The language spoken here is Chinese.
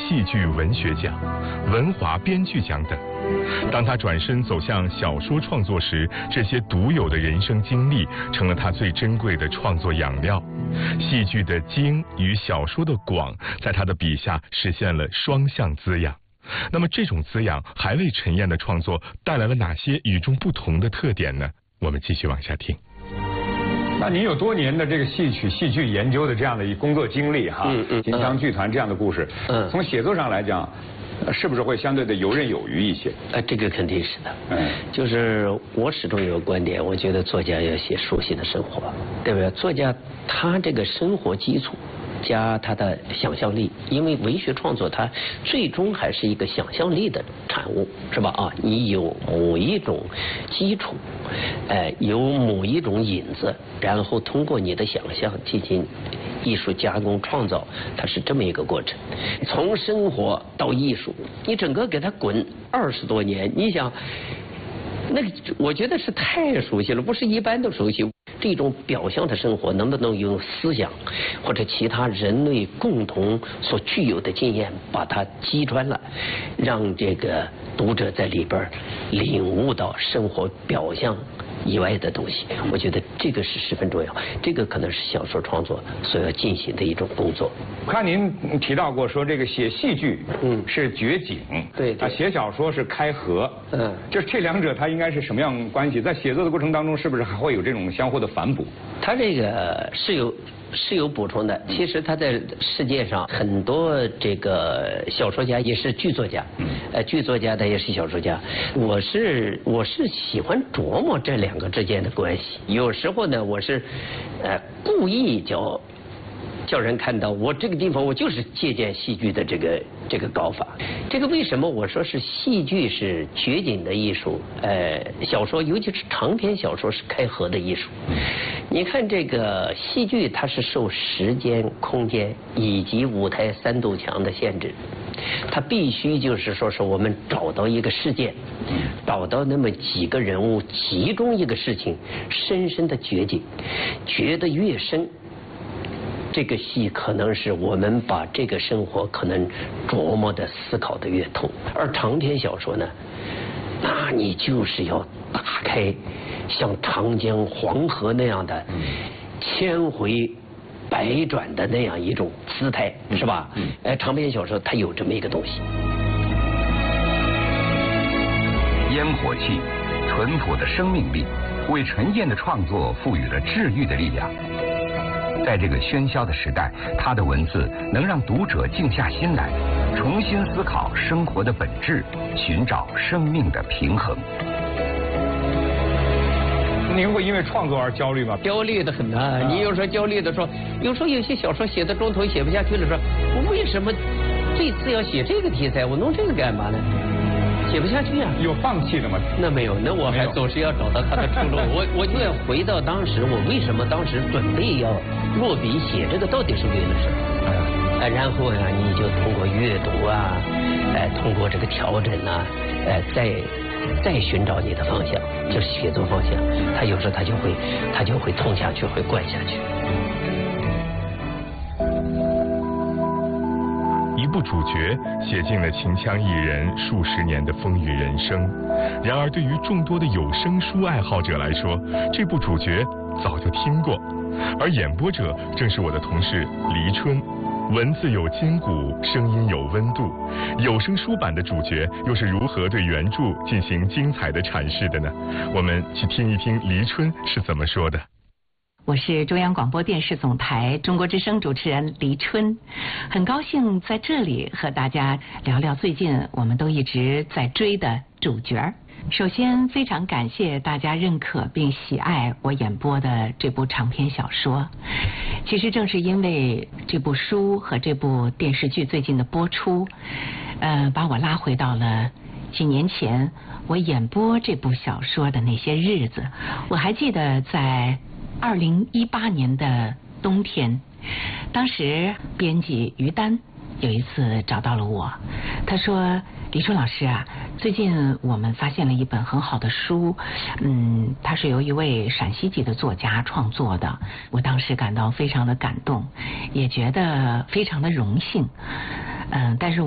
戏剧文学奖、文华编剧奖等。当他转身走向小说创作时，这些独有的人生经历成了他最珍贵的创作养料。戏剧的精与小说的广，在他的笔下实现了双向滋养。那么这种滋养还为陈燕的创作带来了哪些与众不同的特点呢？我们继续往下听。 那您有多年的这个戏剧研究的这样的一工作经历哈，金腔剧团这样的故事，从写作上来讲，是不是会相对的游刃有余一些？ 这个肯定是的。就是我始终有个观点，我觉得作家要写熟悉的生活，对不对？作家他这个生活基础加他的想象力，因为文学创作它最终还是一个想象力的产物，是吧？你有某一种基础，有某一种引子，然后通过你的想象进行艺术加工创造，它是这么一个过程。从生活到艺术，你整个给它滚20多年，你想，那个我觉得是太熟悉了，不是一般的熟悉。这种表象的生活能不能用思想或者其他人类共同所具有的经验把它击穿了，让这个读者在里边领悟到生活表象以外的东西，我觉得这个是十分重要。这个可能是小说创作所要进行的一种工作。 我看您提到过说这个写戏剧是掘井， 对， 写小说是开河，就是这两者它应该是什么样关系？在写作的过程当中，是不是还会有这种相互的反哺？ 它这个是有补充的。其实他在世界上很多这个小说家也是剧作家，剧作家他也是小说家。我是喜欢琢磨这两个之间的关系。有时候呢，我是故意叫人看到我这个地方，我就是借鉴戏剧的这个搞法。这个为什么我说是戏剧是掘井的艺术？小说尤其是长篇小说是开河的艺术。你看这个戏剧，它是受时间、空间以及舞台3堵墙的限制，它必须就是说是我们找到一个事件，找到那么几个人物，集中一个事情，深深的掘井，掘得越深，这个戏可能是我们把这个生活可能琢磨的思考的越透。而长篇小说呢，那你就是要打开像长江黄河那样的千回百转的那样一种姿态，是吧？长篇小说它有这么一个东西。 烟火气、淳朴的生命力，为陈燕的创作赋予了治愈的力量。在这个喧嚣的时代，他的文字能让读者静下心来，重新思考生活的本质，寻找生命的平衡。 您会因为创作而焦虑吗？ 焦虑的很啊！你有时候焦虑的说，有时候有些小说写到中途写不下去了，说我为什么这次要写这个题材？我弄这个干嘛呢？写不下去啊！ 有放弃的吗？ 那没有，那我还总是要找到它的出路。我就要回到当时，我为什么当时准备要落笔写这个，到底是为了什么？然后呀，你就通过阅读啊，通过这个调整啊，再寻找你的方向，就是写作方向。他有时候他就会通下去，会贯下去。 一部主角写尽了秦腔艺人数十年的风雨人生，然而对于众多的有声书爱好者来说，这部主角早就听过，而演播者正是我的同事黎春。文字有筋骨，声音有温度，有声书版的主角又是如何对原著进行精彩的阐释的呢？我们去听一听黎春是怎么说的。 我是中央广播电视总台中国之声主持人黎春，很高兴在这里和大家聊聊最近我们都一直在追的主角。首先非常感谢大家认可并喜爱我演播的这部长篇小说。其实正是因为这部书和这部电视剧最近的播出，把我拉回到了几年前我演播这部小说的那些日子。我还记得在2018年的冬天，当时编辑于丹有一次找到了我，他说：“黎春老师啊，最近我们发现了一本很好的书，它是由一位陕西籍的作家创作的。”我当时感到非常的感动，也觉得非常的荣幸，但是